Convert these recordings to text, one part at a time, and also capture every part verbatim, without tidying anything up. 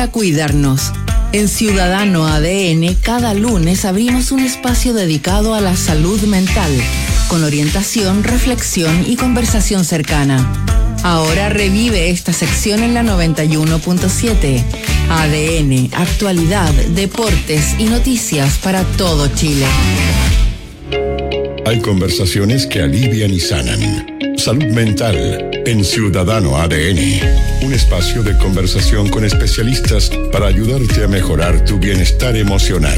para cuidarnos. En Ciudadano A D N, cada lunes abrimos un espacio dedicado a la salud mental, con orientación, reflexión y conversación cercana. Ahora revive esta sección en la noventa y uno punto siete. A D N, actualidad, deportes y noticias para todo Chile. Hay conversaciones que alivian y sanan. Salud mental en Ciudadano A D N. Un espacio de conversación con especialistas para ayudarte a mejorar tu bienestar emocional.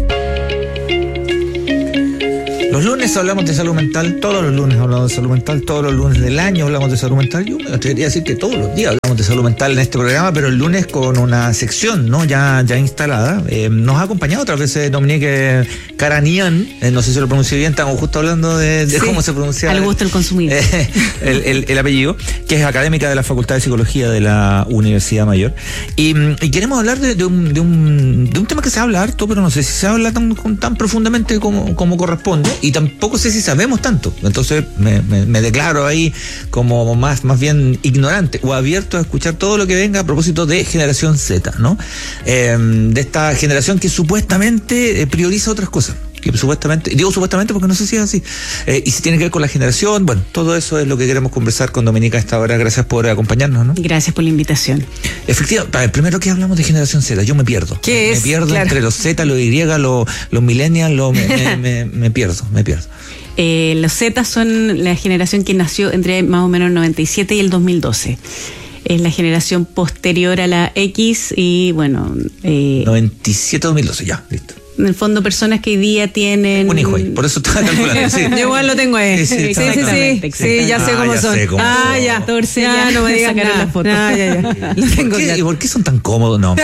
Los lunes hablamos de salud mental, todos los lunes hablamos de salud mental, todos los lunes del año hablamos de salud mental. Yo me atrevería a decir que todos los días hablamos de salud mental en este programa, pero el lunes con una sección, ¿no? ya, ya instalada. Eh, nos ha acompañado otras veces Dominique Caranian, eh, no sé si lo pronuncié bien, estamos justo hablando de, de sí, cómo se pronuncia. Al gusto del consumidor. Eh, el, el, el apellido, que es académica de la Facultad de Psicología de la Universidad Mayor. Y, y queremos hablar de, de, un, de, un, de un tema que se habla harto, pero no sé si se habla tan, tan profundamente como, como corresponde. Y tampoco sé si sabemos tanto, entonces me, me, me declaro ahí como más, más bien ignorante o abierto a escuchar todo lo que venga a propósito de Generación Z, ¿no? Eh, de esta generación que supuestamente prioriza otras cosas, que supuestamente, digo supuestamente porque no sé si es así, eh, y si tiene que ver con la generación, bueno, todo eso es lo que queremos conversar con Dominica a esta hora. Gracias por acompañarnos, ¿no? Gracias por la invitación. Efectivamente, primero que hablamos de Generación Z, yo me pierdo. ¿Qué me, es? Me pierdo claro. Entre los Z, los Y, los, los millennials, los, me, me, me, me pierdo, me pierdo. Eh, los Z son la generación que nació entre más o menos el noventa y siete y el dos mil doce. Es la generación posterior a la X y bueno... Eh, noventa y siete a dos mil doce, ya, listo. En el fondo, personas que hoy día tienen... Un hijo ahí, por eso estaba calculando. Sí. Yo igual lo tengo ahí. Sí, sí, sí, sí, sí, sí, ya sé cómo ah, ya son. Sé cómo ah, son. ya. catorce, ya, ya no me digas sacaron nada. la foto. Ah, ya, ya. Lo tengo ¿Por qué, claro. ¿Y por qué son tan cómodos? No.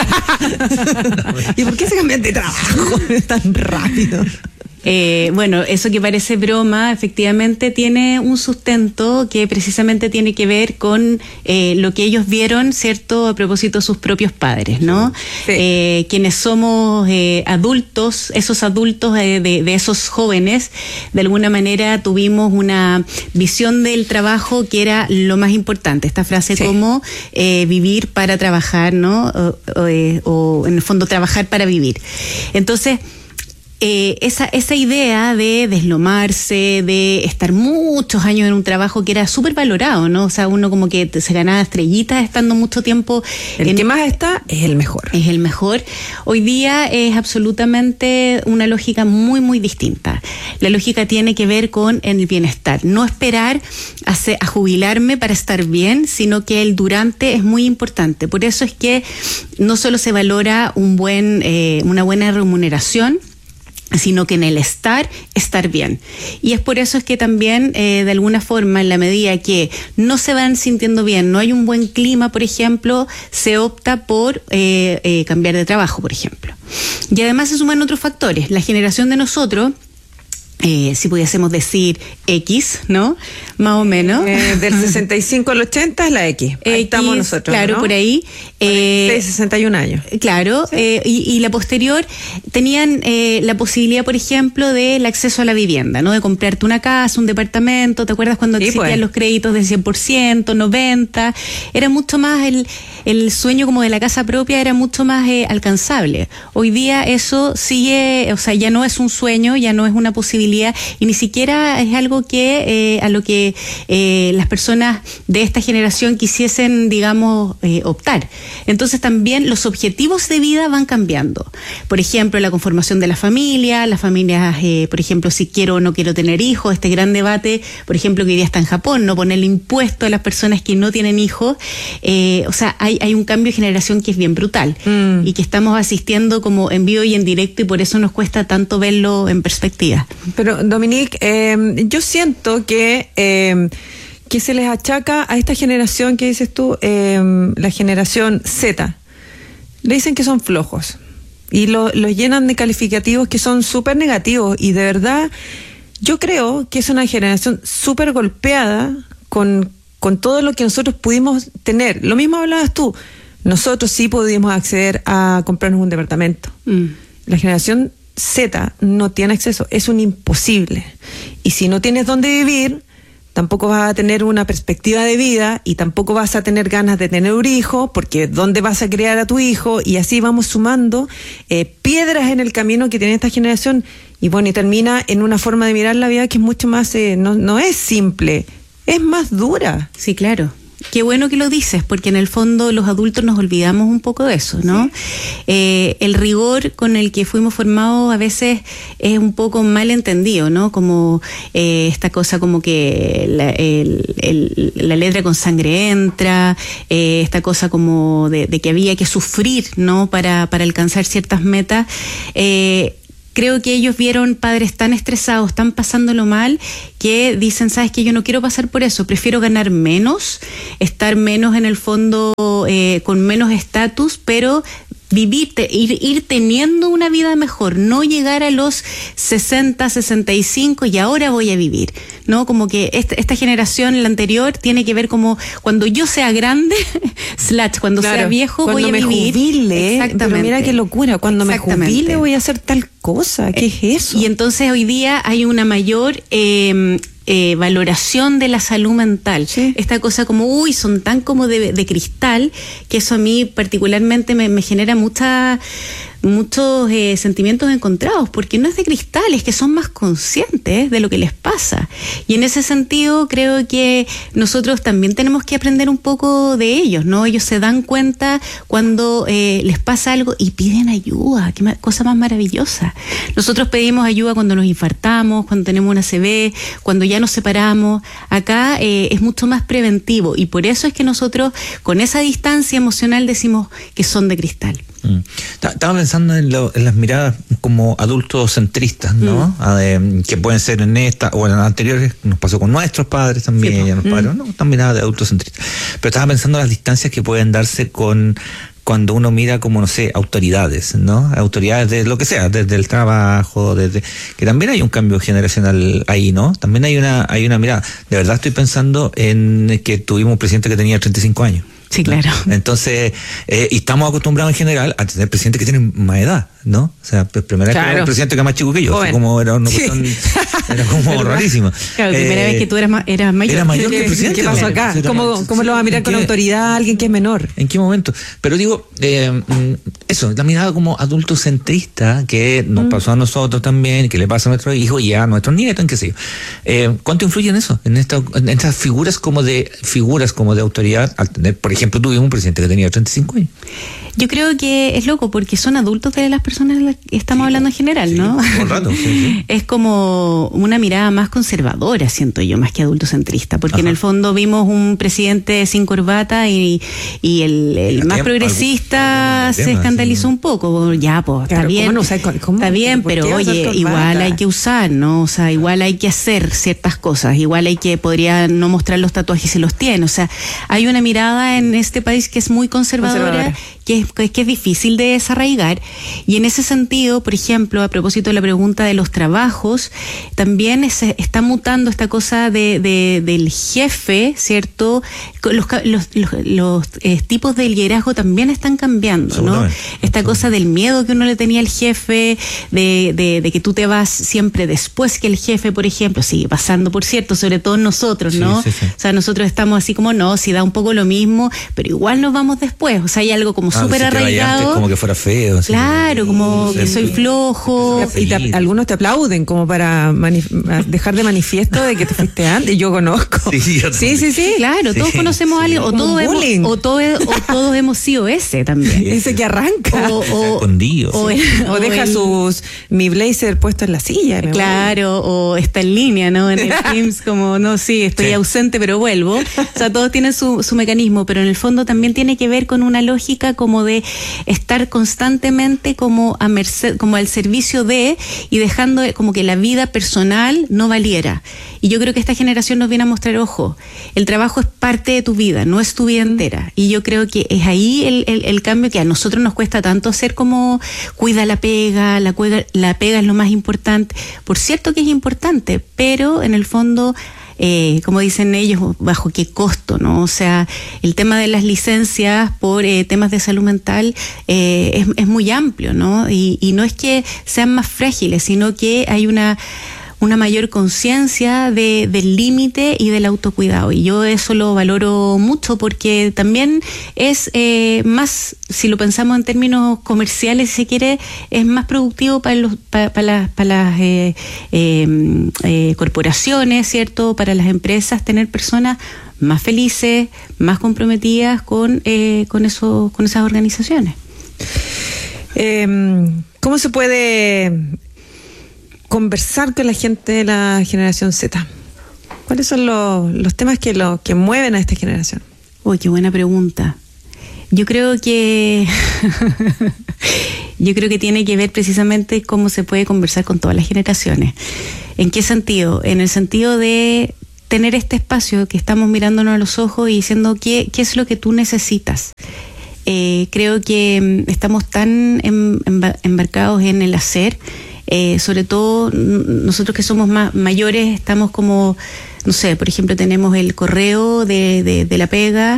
¿Y por qué se cambian de trabajo tan rápido? Eh, bueno, eso que parece broma, efectivamente tiene un sustento que precisamente tiene que ver con eh, lo que ellos vieron, ¿cierto?, a propósito de sus propios padres, ¿no? Sí. Eh, quienes somos eh, adultos, esos adultos eh, de, de esos jóvenes, de alguna manera tuvimos una visión del trabajo que era lo más importante. Esta frase sí. como eh, vivir para trabajar, ¿no? O, o, eh, o en el fondo trabajar para vivir. Entonces, Eh, esa, esa idea de deslomarse, de estar muchos años en un trabajo que era súper valorado, ¿no? O sea, uno como que se ganaba estrellitas estando mucho tiempo. El en, que más está es el mejor. Es el mejor. Hoy día es absolutamente una lógica muy, muy distinta. La lógica tiene que ver con el bienestar. No esperar a, se, a jubilarme para estar bien, sino que el durante es muy importante. Por eso es que no solo se valora un buen, eh, una buena remuneración, sino que en el estar, estar bien. Y es por eso es que también, eh, de alguna forma, en la medida que no se van sintiendo bien, no hay un buen clima, por ejemplo, se opta por eh, eh, cambiar de trabajo, por ejemplo. Y además se suman otros factores. La generación de nosotros, Eh, si pudiésemos decir X, ¿no? Más o menos. Eh, del sesenta y cinco al ochenta es la X. Ahí X, estamos nosotros, claro, ¿no? por ahí. Eh, sesenta y un años. Claro, sí. eh, y, y la posterior tenían eh, la posibilidad, por ejemplo, del acceso a la vivienda, ¿no? De comprarte una casa, un departamento. ¿Te acuerdas cuando sí, existían pues. los créditos de cien por ciento, noventa? Era mucho más el, el sueño como de la casa propia, era mucho más eh, alcanzable. Hoy día eso sigue, o sea, ya no es un sueño, ya no es una posibilidad, y ni siquiera es algo que eh, a lo que eh, las personas de esta generación quisiesen, digamos, eh, optar. Entonces también los objetivos de vida van cambiando. Por ejemplo, la conformación de la familia, las familias, eh, por ejemplo, si quiero o no quiero tener hijos, este gran debate, por ejemplo, que hoy día está en Japón, no ponerle impuesto a las personas que no tienen hijos. Eh, o sea, hay, hay un cambio de generación que es bien brutal mm. y que estamos asistiendo como en vivo y en directo, y por eso nos cuesta tanto verlo en perspectiva. Pero, Dominique, eh, yo siento que eh, que se les achaca a esta generación que dices tú, eh, la generación Z. Le dicen que son flojos y los lo llenan de calificativos que son súper negativos, y de verdad yo creo que es una generación súper golpeada con, con todo lo que nosotros pudimos tener. Lo mismo hablabas tú, nosotros sí pudimos acceder a comprarnos un departamento. Mm. La generación Z no tiene acceso, es un imposible. Y si no tienes dónde vivir, tampoco vas a tener una perspectiva de vida y tampoco vas a tener ganas de tener un hijo, porque ¿dónde vas a criar a tu hijo? Y así vamos sumando eh, piedras en el camino que tiene esta generación, y bueno, y termina en una forma de mirar la vida que es mucho más, eh, no, no es simple, es más dura. Sí, claro. Qué bueno que lo dices, porque en el fondo los adultos nos olvidamos un poco de eso, ¿no? Sí. Eh, el rigor con el que fuimos formados a veces es un poco mal entendido, ¿no? Como eh, esta cosa como que la, el, el, la letra con sangre entra, eh, esta cosa como de, de que había que sufrir, ¿no? Para, para alcanzar ciertas metas. Eh, Creo que ellos vieron padres tan estresados, tan pasándolo mal, que dicen, ¿sabes qué? Yo no quiero pasar por eso, prefiero ganar menos, estar menos en el fondo, eh, con menos estatus, pero vivir, ir, ir teniendo una vida mejor, no llegar a los sesenta, sesenta y cinco y ahora voy a vivir, ¿no? Como que esta, esta generación, la anterior, tiene que ver como cuando yo sea grande, slash, cuando claro, sea viejo voy a vivir. Cuando me jubile, exactamente. Pero mira qué locura, cuando me jubile voy a hacer tal cosa, ¿qué es eso? Y entonces hoy día hay una mayor eh, eh, valoración de la salud mental. Sí. Esta cosa como, uy, son tan como de, de cristal, que eso a mí particularmente me, me genera mucha... muchos eh, sentimientos encontrados, porque no es de cristal, es que son más conscientes de lo que les pasa. Y en ese sentido creo que nosotros también tenemos que aprender un poco de ellos, ¿no? Ellos se dan cuenta cuando eh, les pasa algo y piden ayuda, qué ma- cosa más maravillosa. Nosotros pedimos ayuda cuando nos infartamos, cuando tenemos una A C V, cuando ya nos separamos. Acá eh, es mucho más preventivo, y por eso es que nosotros con esa distancia emocional decimos que son de cristal. Mm. Estaba pensando en, lo, en las miradas como adultos centristas, ¿no? Mm. A de, que pueden ser en esta o en las anteriores, nos pasó con nuestros padres también, sí, ya nos padres, mm. ¿no? Están miradas de adultos centristas. Pero estaba pensando en las distancias que pueden darse con cuando uno mira como, no sé, autoridades, ¿no? Autoridades de lo que sea, desde el trabajo, desde que también hay un cambio generacional ahí, ¿no? También hay una hay una mirada. De verdad estoy pensando en que tuvimos un presidente que tenía treinta y cinco años. Sí, claro. Entonces, eh, y estamos acostumbrados en general a tener presidentes que tienen más edad, ¿no? O sea, primera vez claro. que era un presidente que era más chico que yo, fue como era una cuestión, sí. era como rarísima. Claro, eh, primera vez que tú eras, ma- eras mayor. Era mayor que el presidente. ¿Qué pasó acá? ¿Cómo, cómo lo va a mirar con autoridad a alguien que es menor? ¿En qué momento? Pero digo, eh, eso, la mirada como adultocentrista que nos mm. pasó a nosotros también, que le pasa a nuestros hijos y a nuestros nietos, en qué sé yo. Eh, ¿Cuánto influye en eso? En, esta, en estas figuras como de figuras como de autoridad, al tener, por ejemplo, tuvimos un presidente que tenía treinta y cinco años. Yo creo que es loco porque son adultos de las personas de las que estamos sí, hablando en general, sí, ¿no? Todo el rato, sí, sí. Es como una mirada más conservadora, siento yo, más que adultocentrista, porque Ajá. en el fondo vimos un presidente sin corbata y, y el, el más tema, progresista algo, algo se tema, escandalizó sí. un poco. Ya, pues, está claro, bien, ¿cómo no sé, cómo, está bien, pero oye, igual hay que usar, ¿no? O sea, igual hay que hacer ciertas cosas, igual hay que, podría no mostrar los tatuajes si los tiene. O sea, hay una mirada en este país que es muy conservadora, conservadora. Que es, que es difícil de desarraigar, y en ese sentido, por ejemplo, a propósito de la pregunta de los trabajos, también es, está mutando esta cosa de, de del jefe, ¿cierto? Los, los, los, los eh, tipos de liderazgo también están cambiando, ¿no? Esta cosa del miedo que uno le tenía al jefe, de, de, de que tú te vas siempre después que el jefe, por ejemplo, sigue pasando, por cierto, sobre todo nosotros, ¿no? Sí, sí, sí. O sea, nosotros estamos así como, no, si da un poco lo mismo, pero igual nos vamos después, o sea, hay algo como Ah, súper si arraigado. Antes, como que fuera feo. Así, claro, como que soy flojo. Y te, algunos te aplauden como para manif- dejar de manifiesto de que te fuiste antes. Yo conozco. Sí, yo sí, sí, sí, claro. Sí, todos conocemos sí. a alguien. O todos, hemos, o, todo, o todos hemos sido ese también. Sí, ese que arranca. O, o, escondido. O, sí. o, o deja el, sus mi blazer puesto en la silla. Claro, voy. O está en línea, ¿no? En el Teams, como, no, sí, estoy sí. ausente, pero vuelvo. O sea, todos tienen su, su mecanismo, pero en el fondo también tiene que ver con una lógica como de estar constantemente como a merced, como al servicio de, y dejando como que la vida personal no valiera. Y yo creo que esta generación nos viene a mostrar, ojo, el trabajo es parte de tu vida, no es tu vida entera. Y yo creo que es ahí el, el, el cambio que a nosotros nos cuesta tanto hacer, como cuida la pega, la, la pega es lo más importante. Por cierto que es importante, pero en el fondo... Eh, como dicen ellos, bajo qué costo, ¿no? O sea, el tema de las licencias por eh, temas de salud mental eh, es, es muy amplio, ¿no? Y, y no es que sean más frágiles, sino que hay una una mayor conciencia de, del límite y del autocuidado. Y yo eso lo valoro mucho porque también es eh, más, si lo pensamos en términos comerciales, si se quiere, es más productivo para los para, para las, para las eh, eh, eh, corporaciones, ¿cierto? Para las empresas, tener personas más felices, más comprometidas con, eh, con, eso, con esas organizaciones. Eh, ¿Cómo se puede conversar con la gente de la generación Z? ¿Cuáles son los, los temas que, lo, que mueven a esta generación? Uy, qué buena pregunta. Yo creo que yo creo que tiene que ver precisamente cómo se puede conversar con todas las generaciones. ¿En qué sentido? En el sentido de tener este espacio que estamos mirándonos a los ojos y diciendo qué, qué es lo que tú necesitas. Eh, creo que estamos tan em, embarcados en el hacer, eh, sobre todo nosotros que somos más mayores, estamos como, no sé, por ejemplo, tenemos el correo de, de, de la pega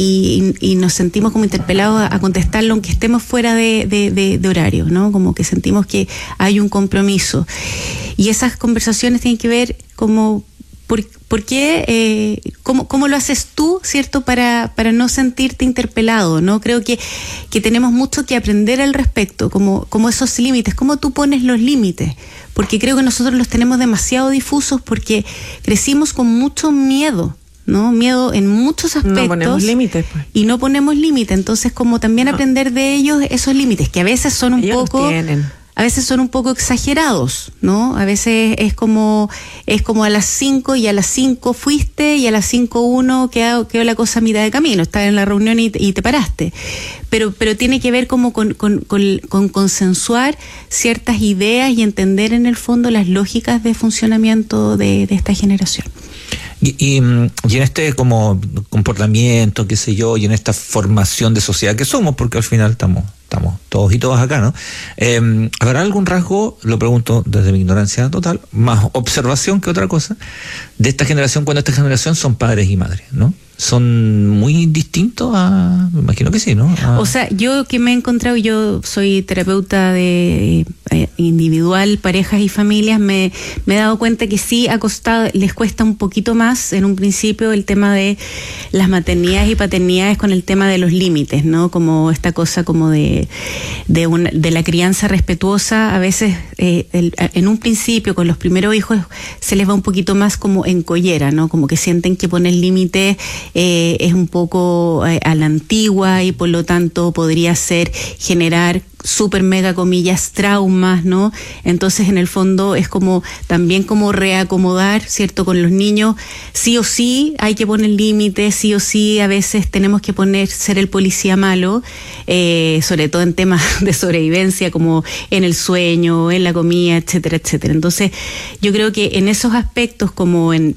y, y nos sentimos como interpelados a, a contestarlo aunque estemos fuera de, de, de, de horario, ¿no? Como que sentimos que hay un compromiso. Y esas conversaciones tienen que ver como ¿Por, por qué? Eh, ¿cómo, ¿Cómo lo haces tú, cierto, para, para no sentirte interpelado? ¿No? Creo que, que tenemos mucho que aprender al respecto, como, como esos límites, cómo tú pones los límites, porque creo que nosotros los tenemos demasiado difusos porque crecimos con mucho miedo, ¿no? Miedo en muchos aspectos. No ponemos límites, pues. Y no ponemos límites, entonces como también no. aprender de ellos esos límites, que a veces son un ellos poco... A veces son un poco exagerados, ¿no? A veces es como es como a las cinco y a las cinco fuiste y a las cinco uno quedó, quedó la cosa a mitad de camino. Estás en la reunión y te, y te paraste. Pero pero tiene que ver como con, con, con, con consensuar ciertas ideas y entender en el fondo las lógicas de funcionamiento de, de esta generación. Y, y, y en este como comportamiento, qué sé yo, y en esta formación de sociedad que somos, porque al final estamos estamos todos y todas acá, ¿no? Eh, ¿Habrá algún rasgo, lo pregunto desde mi ignorancia total, más observación que otra cosa, de esta generación cuando esta generación son padres y madres, ¿no? ¿Son muy distintos a...? Me imagino que sí, ¿no? A... O sea, yo que me he encontrado, yo soy terapeuta de eh, individual, parejas y familias, me, me he dado cuenta que sí ha costado, les cuesta un poquito más en un principio el tema de las maternidades y paternidades con el tema de los límites, ¿no? Como esta cosa como de de, una, de la crianza respetuosa. A veces eh, el, en un principio con los primeros hijos se les va un poquito más como en collera, ¿no? Como que sienten que poner límites eh, es un poco eh, a la antigua y por lo tanto podría ser generar super mega comillas traumas, ¿no? Entonces en el fondo es como también como reacomodar, ¿cierto? Con los niños, sí o sí hay que poner límites, sí o sí a veces tenemos que poner ser el policía malo, eh, sobre todo en temas de sobrevivencia como en el sueño, en la comida, etcétera, etcétera. Entonces yo creo que en esos aspectos como en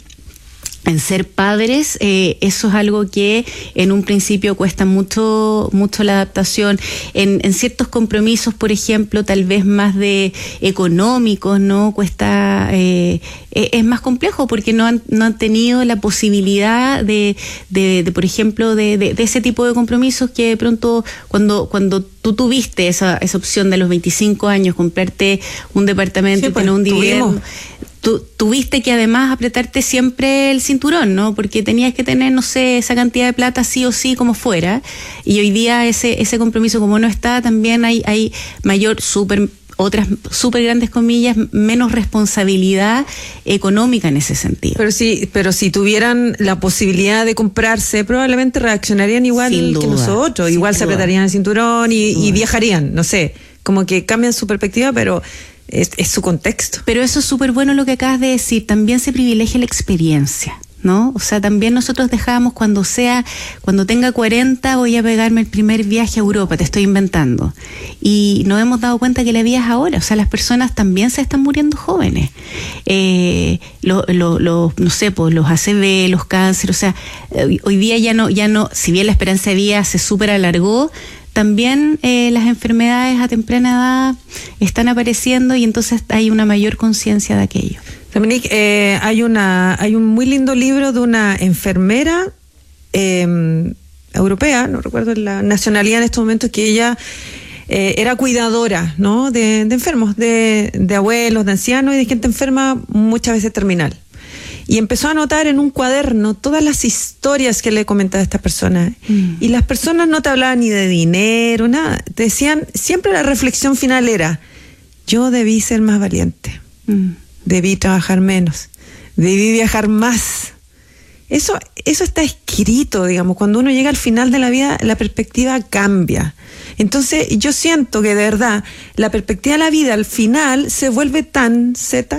En ser padres, eh, eso es algo que en un principio cuesta mucho mucho la adaptación. En, en ciertos compromisos, por ejemplo, tal vez más de económicos, ¿no? Cuesta, eh, es más complejo porque no han, no han tenido la posibilidad de, de, de por ejemplo, de, de, de ese tipo de compromisos que de pronto cuando, cuando tú tuviste esa, esa opción de los veinticinco años, comprarte un departamento, sí, pues, tener un dividendo, tú tuviste que además apretarte siempre el cinturón, ¿no? Porque tenías que tener, no sé, esa cantidad de plata sí o sí como fuera. Y hoy día ese ese compromiso como no está, también hay hay mayor, súper, otras súper grandes comillas, menos responsabilidad económica en ese sentido. Pero si, pero si tuvieran la posibilidad de comprarse, probablemente reaccionarían igual duda, que nosotros. Igual se duda. apretarían el cinturón y, y viajarían, no sé. Como que cambian su perspectiva, pero Es, es su contexto. Pero eso es súper bueno lo que acabas de decir. También se privilegia la experiencia, ¿no? O sea, también nosotros dejábamos cuando sea, cuando tenga cuarenta voy a pegarme el primer viaje a Europa, te estoy inventando. Y nos hemos dado cuenta que la vida es ahora. O sea, las personas también se están muriendo jóvenes. Eh, lo, lo, lo, no sé, pues los A C V, los cánceres, o sea, hoy día ya no, ya no, si bien la esperanza de vida se súper alargó, también eh, las enfermedades a temprana edad están apareciendo y entonces hay una mayor conciencia de aquello. Dominique, eh, hay una hay un muy lindo libro de una enfermera eh, europea, no recuerdo la nacionalidad en estos momentos, que ella eh, era cuidadora, ¿no? De, de enfermos, de, de abuelos, de ancianos y de gente enferma, muchas veces terminal. Y empezó a anotar en un cuaderno todas las historias que le comentaba a esta persona. Mm. Y las personas no te hablaban ni de dinero, nada. Te decían, siempre la reflexión final era, yo debí ser más valiente, mm. debí trabajar menos, debí viajar más. Eso, eso está escrito, digamos. Cuando uno llega al final de la vida, la perspectiva cambia. Entonces, yo siento que de verdad, la perspectiva de la vida al final se vuelve tan zeta.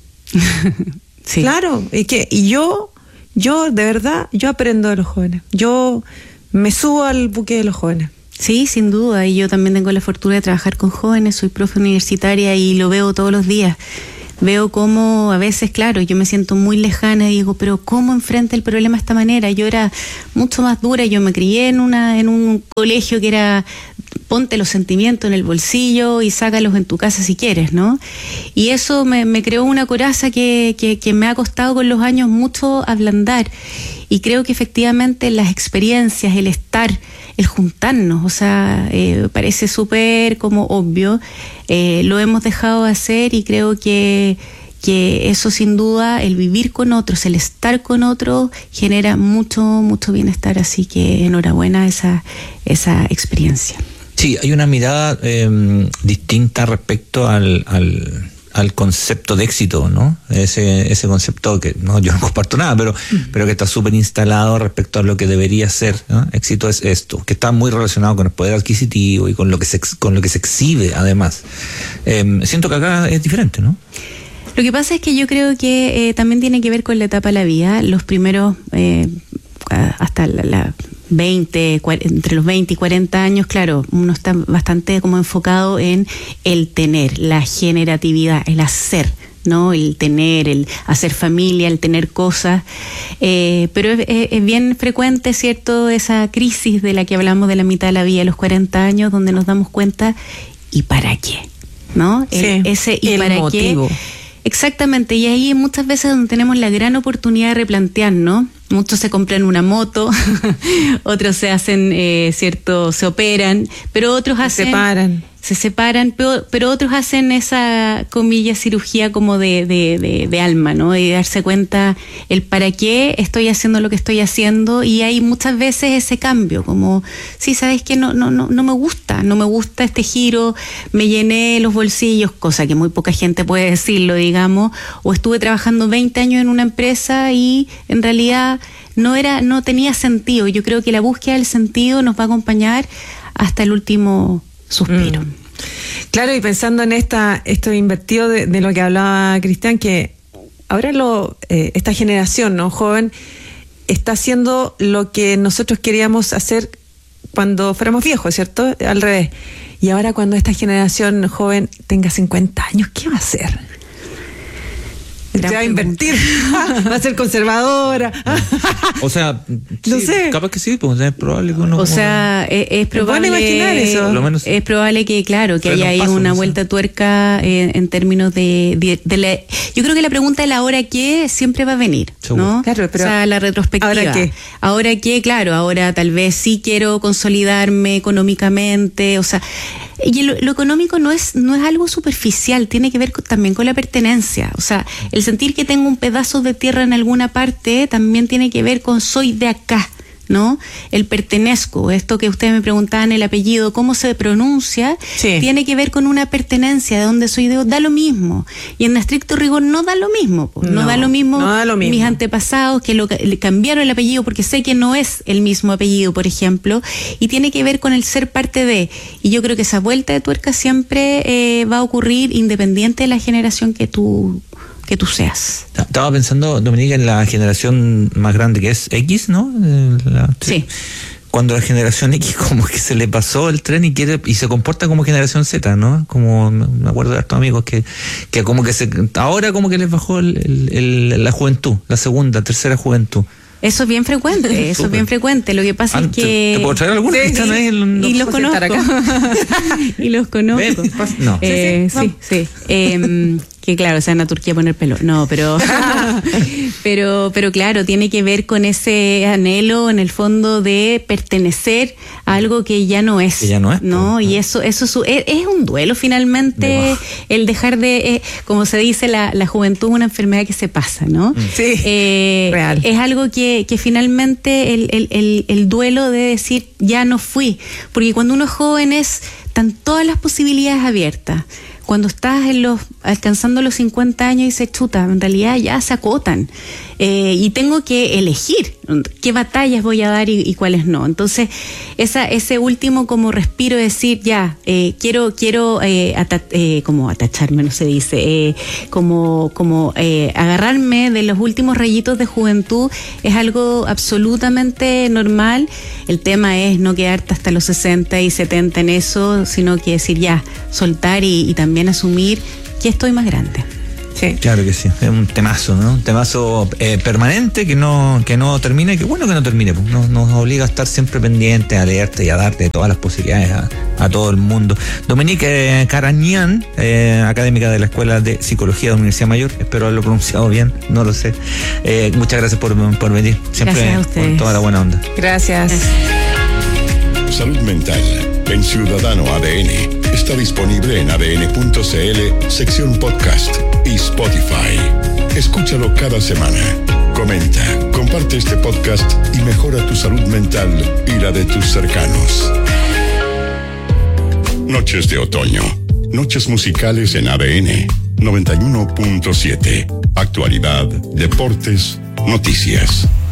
Sí. Claro, y que y yo, yo de verdad, yo aprendo de los jóvenes. Yo me subo al buque de los jóvenes. Sí, sin duda, y yo también tengo la fortuna de trabajar con jóvenes, soy profe universitaria y lo veo todos los días. Veo cómo a veces, claro, yo me siento muy lejana y digo, pero ¿cómo enfrenta el problema de esta manera? Yo era mucho más dura, yo me crié en una en un colegio que era ponte los sentimientos en el bolsillo y sácalos en tu casa si quieres, ¿no? Y eso me, me creó una coraza que, que, que me ha costado con los años mucho ablandar. Y creo que efectivamente las experiencias, el estar, el juntarnos, o sea, eh, parece súper como obvio, eh, lo hemos dejado de hacer y creo que, que eso sin duda, el vivir con otros, el estar con otros, genera mucho, mucho bienestar, así que enhorabuena esa, esa experiencia. Sí, hay una mirada eh, distinta respecto al... al... al concepto de éxito, ¿no? Ese ese concepto que no yo no comparto nada, pero mm. pero que está súper instalado respecto a lo que debería ser, ¿no? Éxito es esto, que está muy relacionado con el poder adquisitivo y con lo que se con lo que se exhibe además. Eh, siento que acá es diferente, ¿no? Lo que pasa es que yo creo que eh, también tiene que ver con la etapa de la vida, los primeros eh, hasta la, la veinte, entre los veinte y cuarenta años, claro, uno está bastante como enfocado en el tener, la generatividad, el hacer, ¿no? El tener, el hacer familia, el tener cosas, eh, pero es, es bien frecuente, ¿cierto?, esa crisis de la que hablamos de la mitad de la vida, los cuarenta años, donde nos damos cuenta, ¿y para qué? ¿No? El, sí, ese ¿y el para motivo. qué? Exactamente, y ahí muchas veces donde tenemos la gran oportunidad de replantearnos. Muchos se compran una moto, otros se hacen, eh, cierto, se operan, pero otros se hacen... separan. Se separan, pero, pero otros hacen esa, comillas, cirugía como de, de, de, de alma, ¿no? De darse cuenta el para qué estoy haciendo lo que estoy haciendo, y hay muchas veces ese cambio, como, sí, ¿sabes qué? No, no, no, no me gusta, no me gusta este giro, me llené los bolsillos, cosa que muy poca gente puede decirlo, digamos, o estuve trabajando veinte años en una empresa y en realidad no era, no tenía sentido. Yo creo que la búsqueda del sentido nos va a acompañar hasta el último suspiro. Mm. Claro, y pensando en esta esto invertido de, de lo que hablaba Cristian, que ahora lo eh, esta generación, ¿no?, joven, está haciendo lo que nosotros queríamos hacer cuando fuéramos viejos, ¿cierto? Al revés. Y ahora cuando esta generación joven tenga cincuenta años, ¿qué va a hacer? Se va a invertir, va a ser conservadora. O sea, no sí, sé. Capaz que sí, pues es probable que uno. O sea, es, es probable. imaginar eso. Por lo menos, es probable que, claro, que haya ahí paso, una no sé. vuelta de tuerca eh, en términos de, de, de la. Yo creo que la pregunta de la ahora qué siempre va a venir, Seguro. ¿no? Claro, pero o sea, la retrospectiva. ¿ahora qué? Ahora qué, claro, ahora tal vez sí quiero consolidarme económicamente, o sea. Y lo, lo económico no es no es algo superficial, tiene que ver con, también con la pertenencia. O sea, el sentir que tengo un pedazo de tierra en alguna parte también tiene que ver con soy de acá, ¿no? El pertenezco, esto que ustedes me preguntaban, el apellido, cómo se pronuncia, sí, tiene que ver con una pertenencia, de dónde soy, de, da lo mismo. Y en estricto rigor no da lo mismo, pues. no, no da lo mismo, no da lo mismo mis antepasados que lo, le cambiaron el apellido porque sé que no es el mismo apellido, por ejemplo, y tiene que ver con el ser parte de. Y yo creo que esa vuelta de tuerca siempre eh, va a ocurrir independiente de la generación que tú que tú seas. Estaba pensando, Dominica, en la generación más grande que es X, ¿no? La, sí. Cuando la generación X como que se le pasó el tren y quiere y se comporta como generación Z, ¿no? Como me acuerdo de estos amigos que, que como que se ahora como que les bajó el, el, el, la juventud, la segunda, tercera juventud. Eso es bien frecuente, eso es bien frecuente. Lo que pasa Antes, es que... ¿te puedo traer algunos que están ahí? En, y los conozco. y los conozco. No. Eh, sí, sí, sí, sí. Eh, que claro, se van a Turquía a poner pelo. No, pero, pero, pero claro, tiene que ver con ese anhelo en el fondo de pertenecer a algo que ya no es. Que ya no es. ¿No? Y eso, eso es, es un duelo finalmente, de el dejar de, eh, como se dice, la, la juventud es una enfermedad que se pasa, ¿no? Sí, eh, real. Es algo que, que finalmente el, el, el, el duelo de decir, ya no fui. Porque cuando uno es joven es, están todas las posibilidades abiertas. Cuando estás en los alcanzando los cincuenta años y dices, chuta, en realidad ya se acotan. Eh, y tengo que elegir qué batallas voy a dar y, y cuáles no. Entonces, esa, ese último como respiro de decir, ya, eh, quiero, quiero eh, ata eh, como atacharme, no se dice, eh, como, como eh, agarrarme de los últimos rayitos de juventud, es algo absolutamente normal. El tema es no quedarte hasta los sesenta y setenta en eso, sino que decir, ya, soltar y, y también asumir que estoy más grande. Sí. Claro que sí, es un temazo, ¿no? Un temazo eh, permanente que no, que no termine, que bueno que no termine, pues nos, nos obliga a estar siempre pendientes, a leerte y a darte todas las posibilidades a, a todo el mundo. Dominique eh, Carañán, eh, académica de la Escuela de Psicología de la Universidad Mayor, espero haberlo pronunciado bien, no lo sé. Eh, muchas gracias por, por venir, siempre con toda la buena onda. Gracias. Gracias. Salud Mental en Ciudadano A D N está disponible en a d n punto c l, sección podcast y Spotify. Escúchalo cada semana. Comenta, comparte este podcast y mejora tu salud mental y la de tus cercanos. Noches de otoño. Noches musicales en A D N noventa y uno punto siete. Actualidad, deportes, noticias.